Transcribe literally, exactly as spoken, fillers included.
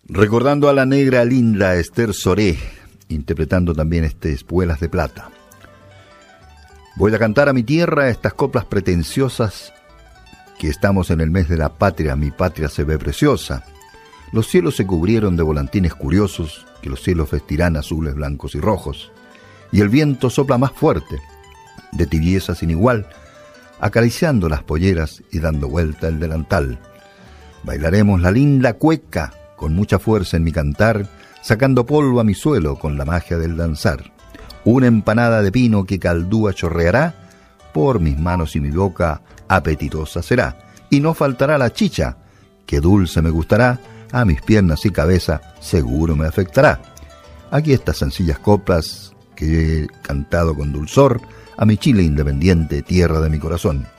Recordando a la negra linda Esther Soré, interpretando también este Espuelas de Plata. Voy a cantar a mi tierra estas coplas pretenciosas, que estamos en el mes de la patria, mi patria se ve preciosa. Los cielos se cubrieron de volantines curiosos, que los cielos vestirán azules, blancos y rojos. Y el viento sopla más fuerte, de tibieza sin igual, acariciando las polleras y dando vuelta el delantal. Bailaremos la linda cueca, con mucha fuerza en mi cantar, sacando polvo a mi suelo con la magia del danzar. Una empanada de pino que caldúa chorreará, por mis manos y mi boca apetitosa será. Y no faltará la chicha, que dulce me gustará, a mis piernas y cabeza seguro me afectará. Aquí estas sencillas coplas que he cantado con dulzor, a mi Chile independiente, tierra de mi corazón.